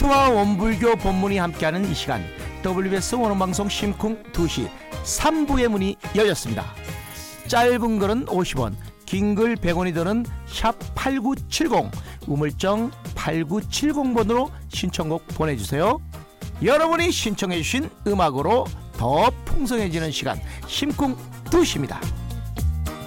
원투와 원불교 법문이 함께하는 이 시간, WBS 원어방송 심쿵 2시 3부의 문이 열렸습니다. 짧은 글은 50원, 긴 글 100원이 드는 샵 8970, 우물정 8970번으로 신청곡 보내주세요. 여러분이 신청해주신 음악으로 더 풍성해지는 시간, 심쿵 2시입니다.